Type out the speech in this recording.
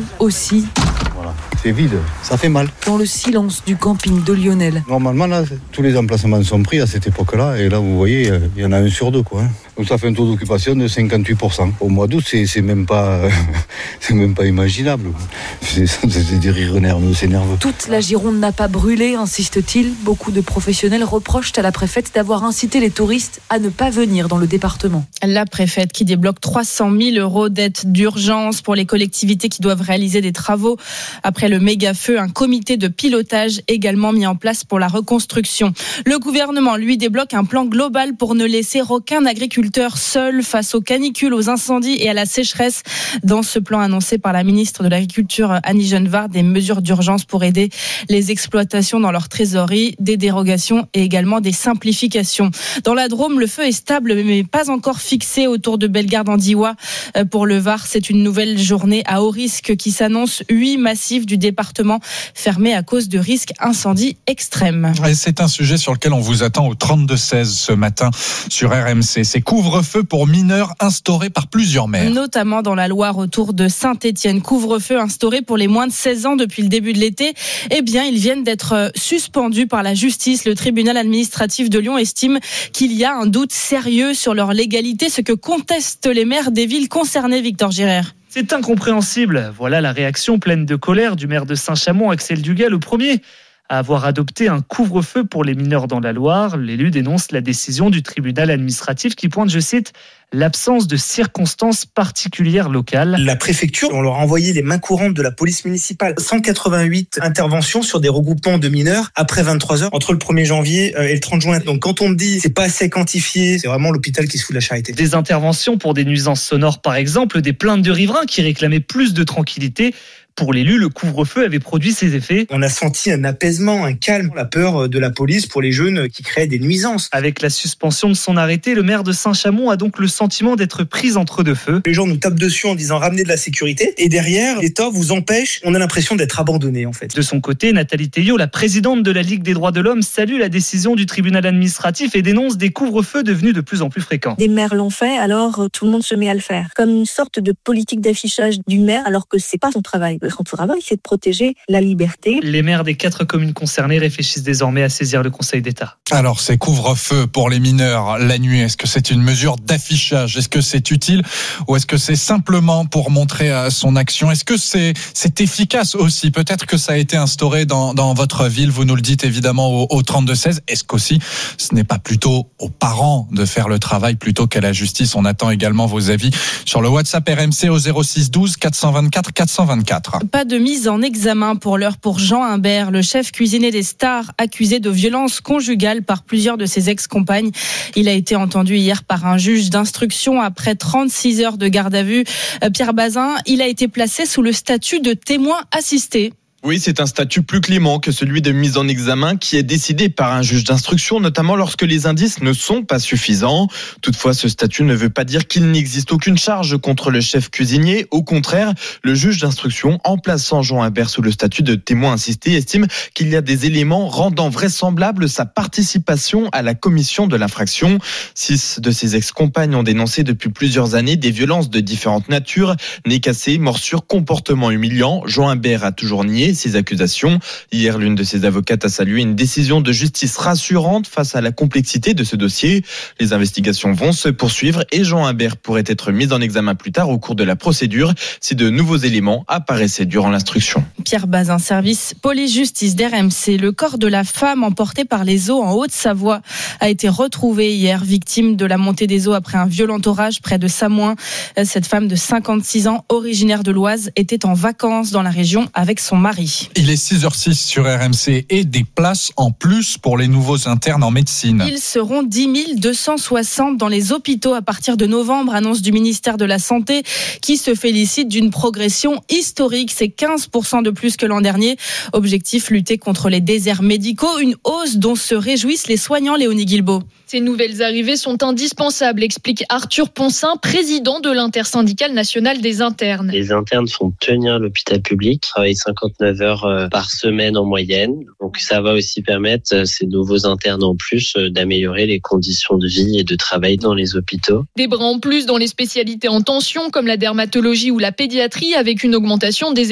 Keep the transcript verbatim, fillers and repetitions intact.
aussi. Voilà, c'est vide, ça fait mal. Dans le silence du camping de Lionel. Normalement, là, tous les emplacements sont pris à cette époque-là. Et là, vous voyez, il y en a un sur deux, quoi. Donc ça fait un taux d'occupation de cinquante-huit pour cent. Au mois d'août, c'est, c'est, même, pas, c'est même pas imaginable. C'est, c'est des rires nerveux, c'est nerveux. Toute la Gironde n'a pas brûlé, insiste-t-il. Beaucoup de professionnels reprochent à la préfète d'avoir incité les touristes à ne pas venir dans le département. La préfète qui débloque trois cent mille euros d'aide d'urgence pour les collectivités qui doivent réaliser des travaux. Après le méga-feu, un comité de pilotage également mis en place pour la reconstruction. Le gouvernement, lui, débloque un plan global pour ne laisser aucun agriculteur seul face aux canicules, aux incendies et à la sécheresse. Dans ce plan annoncé par la ministre de l'Agriculture, Annie Genevard, des mesures d'urgence pour aider les exploitations dans leur trésorerie, des dérogations et également des simplifications. Dans la Drôme, le feu est stable mais pas encore fixé autour de Bellegarde-en-Diois. Pour le Var, c'est une nouvelle journée à haut risque qui s'annonce. Huit massifs du département fermés à cause de risques incendies extrêmes. Et c'est un sujet sur lequel on vous attend au trente-deux seize ce matin sur R M C. C'est couvre-feu pour mineurs instauré par plusieurs maires. Notamment dans la Loire autour de Saint-Étienne. Couvre-feu instauré pour les moins de seize ans depuis le début de l'été. Eh bien, ils viennent d'être suspendus par la justice. Le tribunal administratif de Lyon estime qu'il y a un doute sérieux sur leur légalité, ce que contestent les maires des villes concernées, Victor Girard. C'est incompréhensible. Voilà la réaction pleine de colère du maire de Saint-Chamond, Axel Dugas, le premier à avoir adopté un couvre-feu pour les mineurs dans la Loire. L'élu dénonce la décision du tribunal administratif qui pointe, je cite, l'absence de circonstances particulières locales. La préfecture, on leur a envoyé les mains courantes de la police municipale. cent quatre-vingt-huit interventions sur des regroupements de mineurs après vingt-trois heures entre le premier janvier et le trente juin. Donc quand on me dit c'est pas assez quantifié, c'est vraiment l'hôpital qui se fout de la charité. Des interventions pour des nuisances sonores par exemple, des plaintes de riverains qui réclamaient plus de tranquillité. Pour l'élu, le couvre-feu avait produit ses effets. On a senti un apaisement, un calme, la peur de la police pour les jeunes qui créent des nuisances. Avec la suspension de son arrêté, le maire de Saint-Chamond a donc le sentiment d'être pris entre deux feux. Les gens nous tapent dessus en disant ramenez de la sécurité et derrière, l'État vous empêche. On a l'impression d'être abandonné en fait. De son côté, Nathalie Théiot, la présidente de la Ligue des droits de l'homme, salue la décision du tribunal administratif et dénonce des couvre-feux devenus de plus en plus fréquents. Des maires l'ont fait, alors tout le monde se met à le faire. Comme une sorte de politique d'affichage du maire alors que c'est pas son travail. Son travail, c'est de protéger la liberté. Les maires des quatre communes concernées réfléchissent désormais à saisir le Conseil d'État. Alors, ces couvre-feux pour les mineurs la nuit, est-ce que c'est une mesure d'affichage ? Est-ce que c'est utile ou est-ce que c'est simplement pour montrer son action ? Est-ce que c'est, c'est efficace aussi ? Peut-être que ça a été instauré dans, dans votre ville, vous nous le dites évidemment au, au trente-deux seize. Est-ce qu'aussi ce n'est pas plutôt aux parents de faire le travail plutôt qu'à la justice ? On attend également vos avis sur le WhatsApp R M C au zéro six douze quatre cent vingt-quatre quatre cent vingt-quatre. Pas de mise en examen pour l'heure pour Jean Imbert, le chef cuisinier des Stars, accusé de violence conjugale par plusieurs de ses ex-compagnes. Il a été entendu hier par un juge d'instruction après trente-six heures de garde à vue. Pierre Bazin, il a été placé sous le statut de témoin assisté. Oui, c'est un statut plus clément que celui de mise en examen qui est décidé par un juge d'instruction, notamment lorsque les indices ne sont pas suffisants. Toutefois, ce statut ne veut pas dire qu'il n'existe aucune charge contre le chef cuisinier. Au contraire, le juge d'instruction, en plaçant Jean Imbert sous le statut de témoin assisté, estime qu'il y a des éléments rendant vraisemblable sa participation à la commission de l'infraction. Six de ses ex-compagnes ont dénoncé depuis plusieurs années des violences de différentes natures, nez cassé, morsures, comportements humiliants. Jean Imbert a toujours nié ces accusations. Hier, l'une de ses avocates a salué une décision de justice rassurante face à la complexité de ce dossier. Les investigations vont se poursuivre et Jean Imbert pourrait être mis en examen plus tard au cours de la procédure si de nouveaux éléments apparaissaient durant l'instruction. Pierre Bazin, service police-justice d'R M C. Le corps de la femme emportée par les eaux en Haute-Savoie a été retrouvé hier, victime de la montée des eaux après un violent orage près de Samoin. Cette femme de cinquante-six ans, originaire de l'Oise, était en vacances dans la région avec son mari. Il est six heures six sur R M C et des places en plus pour les nouveaux internes en médecine. Ils seront dix mille deux cent soixante dans les hôpitaux à partir de novembre, annonce du ministère de la Santé qui se félicite d'une progression historique. C'est quinze pour cent de plus que l'an dernier. Objectif, lutter contre les déserts médicaux, une hausse dont se réjouissent les soignants. Léonie Guilbault. Ces nouvelles arrivées sont indispensables, explique Arthur Poncin, président de l'intersyndicale nationale des internes. Les internes font tenir l'hôpital public, travaillent cinquante-neuf heures par semaine en moyenne. Donc ça va aussi permettre, ces nouveaux internes en plus, d'améliorer les conditions de vie et de travail dans les hôpitaux. Des bras en plus dans les spécialités en tension comme la dermatologie ou la pédiatrie avec une augmentation des